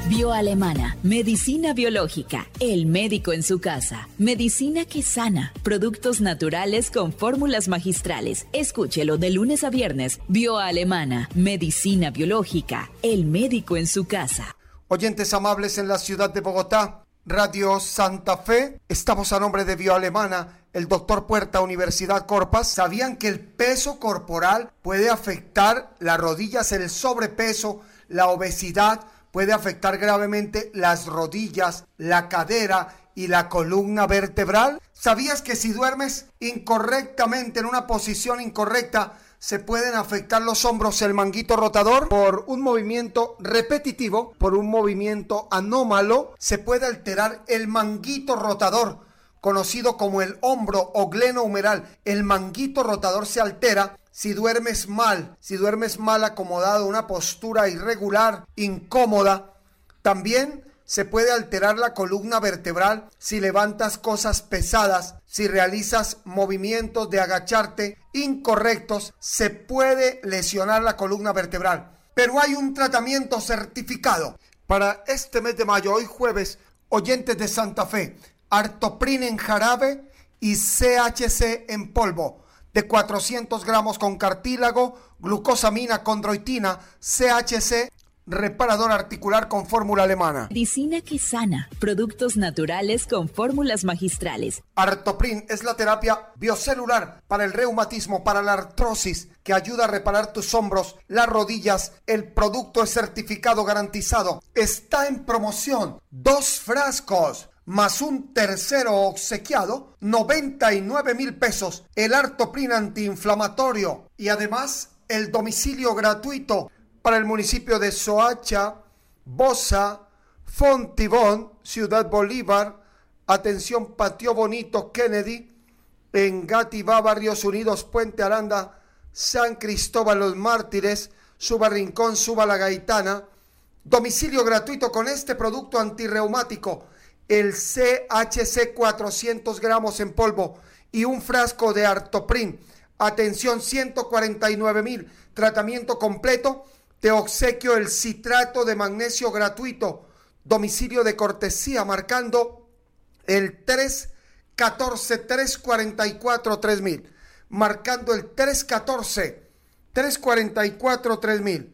Bioalemana, medicina biológica, el médico en su casa, medicina que sana, productos naturales con fórmulas magistrales. Escúchelo de lunes a viernes. Bioalemana, medicina biológica, el médico en su casa. Oyentes amables en la ciudad de Bogotá, Radio Santa Fe, estamos a nombre de Bioalemana, el doctor Puerta, Universidad Corpas. ¿Sabían que el peso corporal puede afectar las rodillas, el sobrepeso, la obesidad? Puede afectar gravemente las rodillas, la cadera y la columna vertebral. ¿Sabías que si duermes incorrectamente, en una posición incorrecta, se pueden afectar los hombros, el manguito rotador? Por un movimiento repetitivo, por un movimiento anómalo, se puede alterar el manguito rotador, conocido como el hombro o glenohumeral. El manguito rotador se altera si duermes mal acomodado, una postura irregular, incómoda. También se puede alterar la columna vertebral si levantas cosas pesadas, si realizas movimientos de agacharte incorrectos, se puede lesionar la columna vertebral. Pero hay un tratamiento certificado para este mes de mayo, hoy jueves, oyentes de Santa Fe: Artoprin en jarabe y CHC en polvo, de 400 gramos con cartílago, glucosamina, condroitina, CHC, reparador articular con fórmula alemana. Medicina que sana, productos naturales con fórmulas magistrales. Artoprin es la terapia biocelular para el reumatismo, para la artrosis, que ayuda a reparar tus hombros, las rodillas. El producto es certificado, garantizado. Está en promoción, 2 frascos más un tercero obsequiado, 99,000 pesos. El Artoprin antiinflamatorio y además el domicilio gratuito para el municipio de Soacha, Bosa, Fontibón, Ciudad Bolívar, atención Patio Bonito, Kennedy, Engativá, Barrios Unidos, Puente Aranda, San Cristóbal Los Mártires, Suba Rincón, Suba La Gaitana. Domicilio gratuito con este producto antirreumático, el CHC 400 gramos en polvo y un frasco de Artoprin. Atención, 149,000. Tratamiento completo. Te obsequio el citrato de magnesio gratuito. Domicilio de cortesía marcando el 314-344-3000. Marcando el 314-344-3000.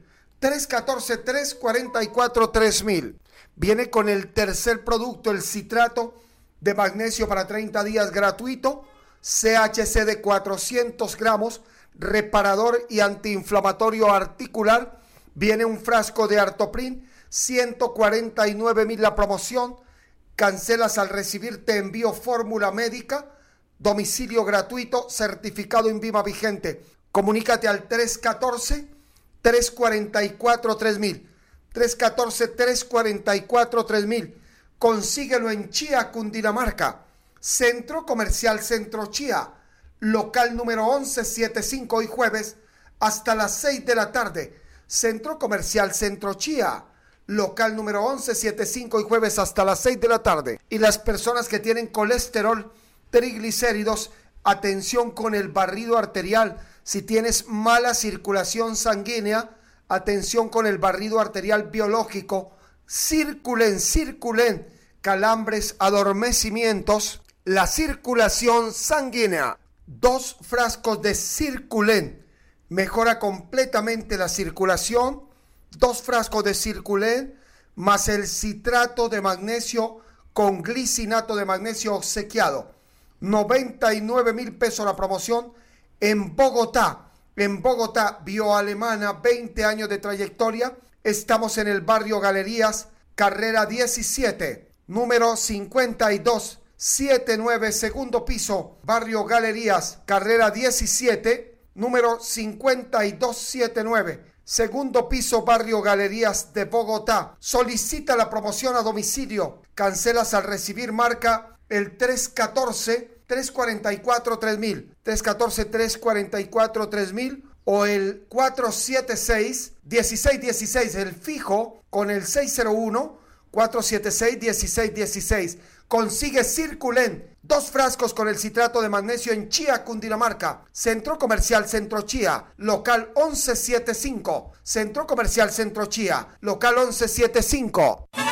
314-344-3000. Viene con el tercer producto, el citrato de magnesio para 30 días gratuito, CHC de 400 gramos, reparador y antiinflamatorio articular. Viene un frasco de Artoprin, 149,000 la promoción. Cancelas al recibir, te envío fórmula médica, domicilio gratuito, certificado INVIMA vigente. Comunícate al 314-344-3000. 314-344-3000. Consíguelo en Chía, Cundinamarca. Centro Comercial Centro Chía, local número 1175, hoy jueves hasta las 6 de la tarde. Centro Comercial Centro Chía, local número 1175, hoy jueves hasta las 6 de la tarde. Y las personas que tienen colesterol, triglicéridos, atención con el barrido arterial. Si tienes mala circulación sanguínea, atención con el barrido arterial biológico. Circulen, calambres, adormecimientos, la circulación sanguínea. 2 frascos de Circulen, mejora completamente la circulación. 2 frascos de Circulen más el citrato de magnesio con glicinato de magnesio obsequiado. 99,000 pesos la promoción en Bogotá. En Bogotá, Bioalemana, 20 años de trayectoria. Estamos en el barrio Galerías, carrera 17, número 5279, segundo piso, barrio Galerías, carrera 17, número 5279, segundo piso, barrio Galerías de Bogotá. Solicita la promoción a domicilio. Cancelas al recibir, marca el 314-344-3000, 314-344-3000 o el 476-1616, el fijo con el 601-476-1616. Consigue Circulen, 2 frascos con el citrato de magnesio en Chía, Cundinamarca. Centro Comercial Centro Chía, local 1175. Centro Comercial Centro Chía, local 1175.